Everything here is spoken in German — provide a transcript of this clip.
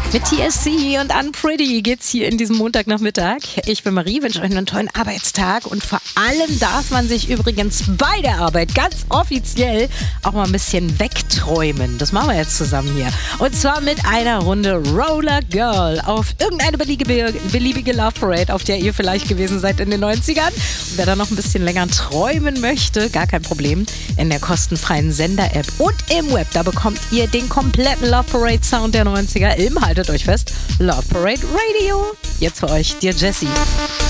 Mit TSC und Unpretty geht's hier in diesem Montagnachmittag. Ich bin Marie, wünsche euch einen tollen Arbeitstag und vor allem darf man sich übrigens bei der Arbeit ganz offiziell auch mal ein bisschen wegträumen. Das machen wir jetzt zusammen hier. Und zwar mit einer Runde Roller Girl auf irgendeine beliebige Love Parade, auf der ihr vielleicht gewesen seid in den 90ern. Und wer da noch ein bisschen länger träumen möchte, gar kein Problem. In der kostenfreien Sender-App und im Web, da bekommt ihr den kompletten Love Parade Sound der 90er im, haltet euch fest, Love Parade Radio. Jetzt für euch, dir Jessie.